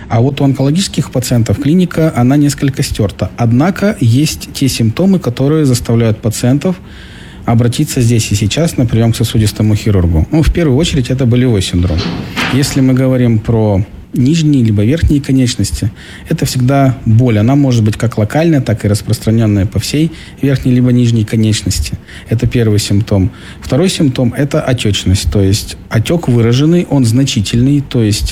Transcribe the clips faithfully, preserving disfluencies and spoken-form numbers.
А вот у онкологических пациентов клиника, она несколько стерта. Однако есть те симптомы, которые заставляют пациентов обратиться здесь и сейчас на прием к сосудистому хирургу. Ну, в первую очередь, это болевой синдром. Если мы говорим про нижние либо верхние конечности, это всегда боль. Она может быть как локальная, так и распространенная по всей верхней либо нижней конечности. Это первый симптом. Второй симптом – это отечность. То есть отек выраженный, он значительный. То есть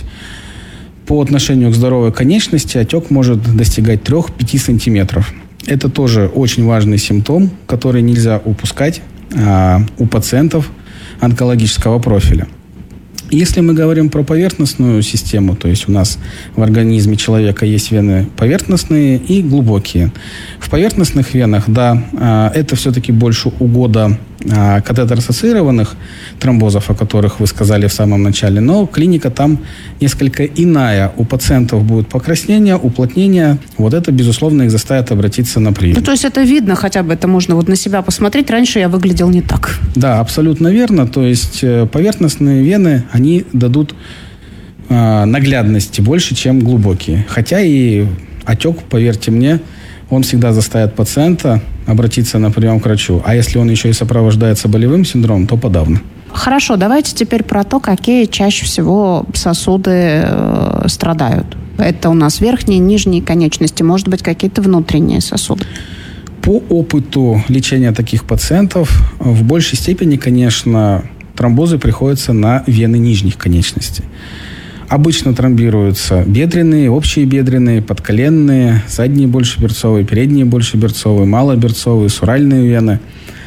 по отношению к здоровой конечности отек может достигать три-пять сантиметров. Это тоже очень важный симптом, который нельзя упускать а, у пациентов онкологического профиля. Если мы говорим про поверхностную систему, то есть у нас в организме человека есть вены поверхностные и глубокие. В поверхностных венах, да, это все-таки больше угода катетер-ассоциированных тромбозов, о которых вы сказали в самом начале, но клиника там несколько иная. У пациентов будет покраснение, уплотнение. Вот это, безусловно, их заставит обратиться на прием. Ну, то есть это видно хотя бы, это можно вот на себя посмотреть. Раньше я выглядел не так. Да, абсолютно верно. То есть поверхностные вены, они дадут э, наглядности больше, чем глубокие. Хотя и отек, поверьте мне, он всегда заставит пациента обратиться на прием к врачу. А если он еще и сопровождается болевым синдромом, то подавно. Хорошо, давайте теперь про то, какие чаще всего сосуды э, страдают. Это у нас верхние, нижние конечности, может быть, какие-то внутренние сосуды. По опыту лечения таких пациентов в большей степени, конечно, тромбозы приходятся на вены нижних конечностей. Обычно тромбируются бедренные, общие бедренные, подколенные, задние большеберцовые, передние большеберцовые, малоберцовые, суральные вены.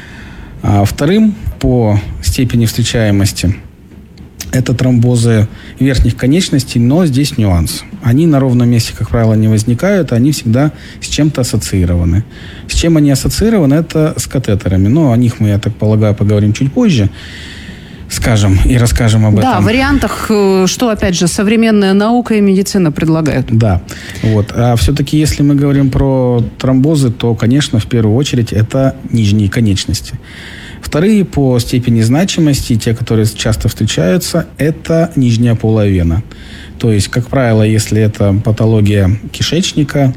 А вторым по степени встречаемости это тромбозы верхних конечностей, но здесь нюанс. Они на ровном месте, как правило, не возникают, они всегда с чем-то ассоциированы. С чем они ассоциированы, это с катетерами. Но о них мы, я так полагаю, поговорим чуть позже. Скажем и расскажем об да, этом. Да, в вариантах, что, опять же, современная наука и медицина предлагают. Да, вот. А все-таки, если мы говорим про тромбозы, то, конечно, в первую очередь, это нижние конечности. Вторые по степени значимости, те, которые часто встречаются, это нижняя полая вена. То есть, как правило, если это патология кишечника,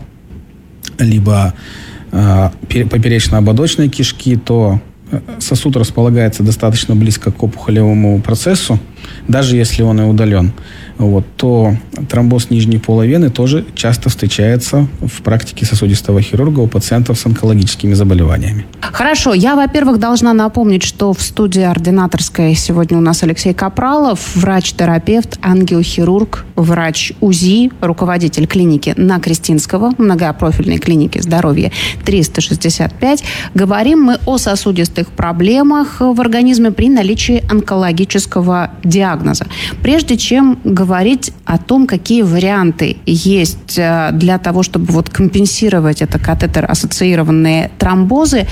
либо э, поперечно-ободочной кишки, то сосуд располагается достаточно близко к опухолевому процессу, даже если он и удален, вот, то тромбоз нижней полой вены тоже часто встречается в практике сосудистого хирурга у пациентов с онкологическими заболеваниями. Хорошо. Я, во-первых, должна напомнить, что в студии ординаторской сегодня у нас Алексей Капралов, врач-терапевт, ангиохирург, врач УЗИ, руководитель клиники на Крестинского, многопрофильной клиники здоровья триста шестьдесят пять. Говорим мы о сосудистых проблемах в организме при наличии онкологического диагноза. Прежде чем говорить о том, какие варианты есть для того, чтобы вот компенсировать это катетер-ассоциированные тромбозы,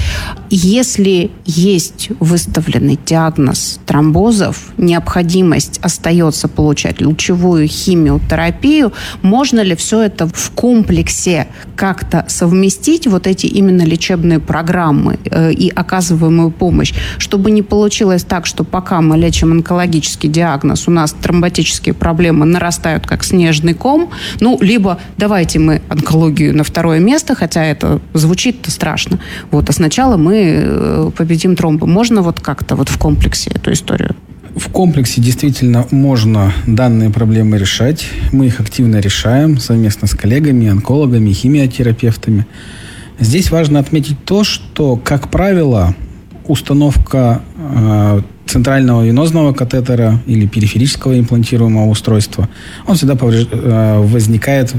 если есть выставленный диагноз тромбозов, необходимость остается получать лучевую химиотерапию, можно ли все это в комплексе как-то совместить, вот эти именно лечебные программы э, и оказываемую помощь, чтобы не получилось так, что пока мы лечим онкологический диагноз, у нас тромботические проблемы нарастают как снежный ком, ну, либо давайте мы онкологию на второе место, хотя это звучит-то страшно, вот, а сначала мы победим тромбы. Можно вот как-то вот в комплексе эту историю? В комплексе действительно можно данные проблемы решать. Мы их активно решаем совместно с коллегами, онкологами, химиотерапевтами. Здесь важно отметить то, что, как правило, установка э, центрального венозного катетера или периферического имплантируемого устройства, он всегда повреж... э, возникает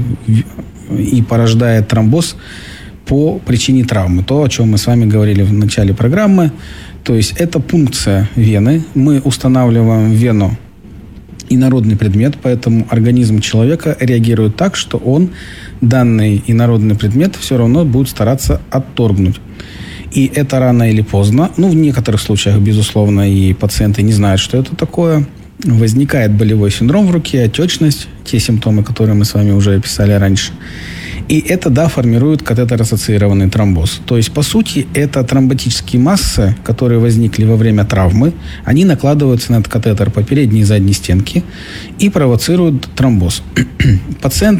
и порождает тромбоз по причине травмы. То, о чем мы с вами говорили в начале программы. То есть это пункция вены. Мы устанавливаем в вену инородный предмет, поэтому организм человека реагирует так, что он данный инородный предмет все равно будет стараться отторгнуть. И это рано или поздно, ну, в некоторых случаях, безусловно, и пациенты не знают, что это такое. Возникает болевой синдром в руке, отечность, те симптомы, которые мы с вами уже описали раньше. И это, да, формирует катетер-ассоциированный тромбоз. То есть, по сути, это тромботические массы, которые возникли во время травмы, они накладываются на этот катетер по передней и задней стенке и провоцируют тромбоз. Пациент